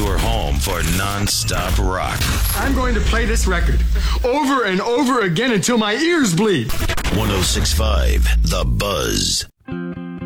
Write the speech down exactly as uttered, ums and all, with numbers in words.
your home for non-stop rock. I'm going to play this record over and over again until my ears bleed. one oh six point five The Buzz.